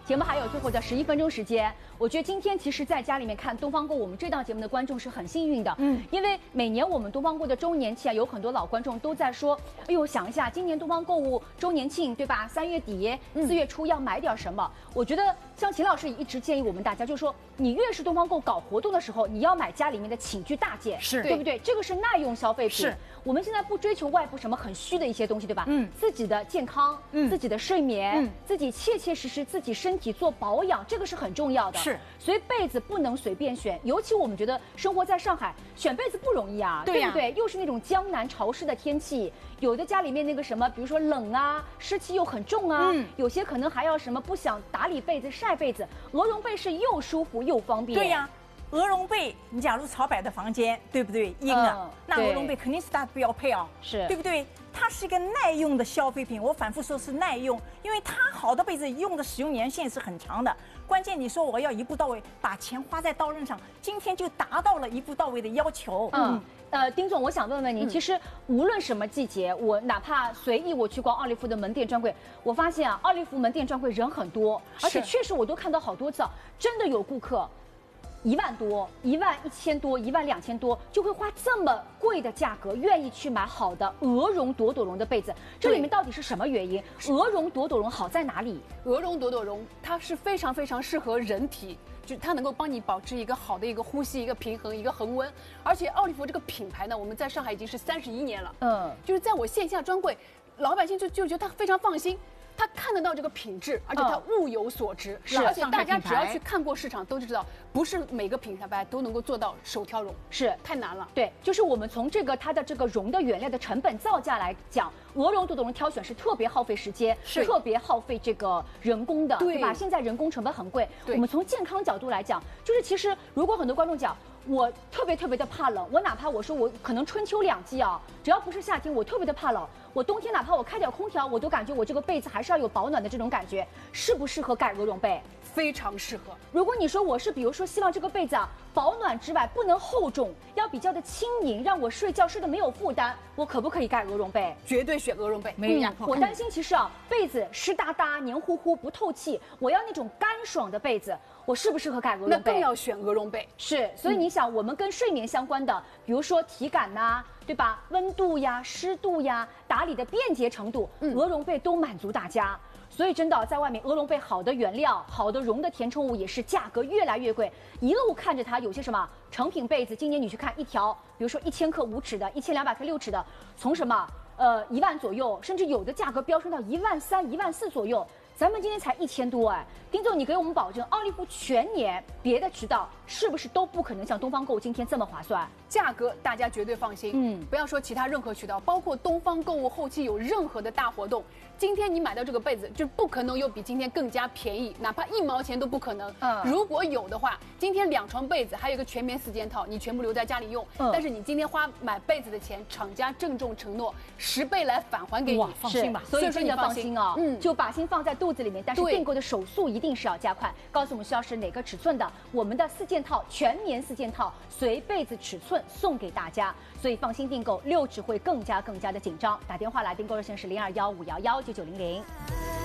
节目还有最后的11分钟时间，我觉得今天其实在家里面看东方购我们这档节目的观众是很幸运的，因为每年我们东方购的周年庆啊，有很多老观众都在说，哎呦，想一下今年东方购物周年庆，对吧？3月底、4月初要买点什么？我觉得像秦老师一直建议我们大家，就是说你越是东方购搞活动的时候，你要买家里面的寝具大件， 是对不对？这个是耐用消费品。 是我们现在不追求外部什么很虚的一些东西，对吧？自己的健康，自己的睡眠，自己切切实实自己身体做保养，这个是很重要的。 是， 所以被子不能随便选，尤其我们觉得生活在上海，选被子不容易啊，对不对？又是那种江南潮湿的天气，有的家里面那个什么，比如说冷啊，湿气又很重啊，有些可能还要什么不想打理被子晒被子，鹅绒被是又舒服又方便。 对呀。鹅绒被，你假如朝摆的房间，对不对？阴啊，那鹅绒被肯定是大标配啊， 是对不对？它是一个耐用的消费品，我反复说是耐用，因为它好的被子用的使用年限是很长的。关键你说我要一步到位，把钱花在刀刃上，今天就达到了一步到位的要求。 丁总，我想问问您，其实无论什么季节，我哪怕随意我去逛奥利芙的门店专柜，我发现啊，奥利芙门店专柜人很多，而且确实我都看到好多次，真的有顾客。1万多、11000多、12000多，就会花这么贵的价格，愿意去买好的鹅绒朵朵绒的被子。这里面到底是什么原因？鹅绒朵朵绒好在哪里？ 鹅绒朵朵绒它是非常非常适合人体，就它能够帮你保持一个好的一个呼吸、一个平衡、一个恒温。而且奥利芙这个品牌呢，我们在上海已经是31年了。就是在我线下专柜，老百姓就觉得他非常放心。他看得到这个品质，而且他物有所值，而且大家只要去看过市场都知道，不是每个品牌都能够做到手挑绒， 是太难了。 对，就是我们从它的这个绒的原料的成本造价来讲，鹅绒朵朵绒挑选是特别耗费时间，是特别耗费这个人工的，对吧？现在人工成本很贵。我们从健康角度来讲，就是其实如果很多观众讲。我特别的怕冷，我哪怕我说我可能春秋2季啊，只要不是夏天，我特别的怕冷。我冬天哪怕我开点空调，我都感觉我这个被子还是要有保暖的这种感觉。适不适合盖鹅绒被？ 非常适合。 如果你说我是比如说希望这个被子啊保暖之外不能厚重，要比较的轻盈，让我睡觉睡得没有负担，我可不可以盖鹅绒被？ 绝对选鹅绒被， 没有我担心其实啊被子湿哒哒、黏糊糊、不透气，我要那种干爽的被子。我适不适合盖鹅绒被？ 那更要选鹅绒被。 是，所以你想，我们跟睡眠相关的，比如说体感呐，对吧？温度呀、湿度呀、打理的便捷程度，鹅绒被都满足大家。所以真的，在外面鹅绒被好的原料、好的绒的填充物也是价格越来越贵。一路看着它，有些什么成品被子，今年你去看一条，比如说1000克5尺的、1200克6尺的，从什么1万左右，甚至有的价格飙升到13000、14000左右。咱们今天才1000多哎，丁总，你给我们保证，奥利芙全年别的渠道是不是都不可能像东方购今天这么划算？ 价格大家绝对放心，不要说其他任何渠道，包括东方购物后期有任何的大活动，今天你买到这个被子就不可能有比今天更加便宜，哪怕1毛钱都不可能。如果有的话，今天2床被子还有一个全棉4件套，你全部留在家里用，但是你今天买被子的钱，厂家郑重承诺10倍来返还给你， 放心吧。 所以真的放心啊，就把心放在肚子里面，但是订购的手速一定是要加快，告诉我们需要是哪个尺寸的，我们的4件套全棉4件套随被子尺寸送给大家，所以放心订购，6指会更加的紧张。打电话来订购热线是0215119900。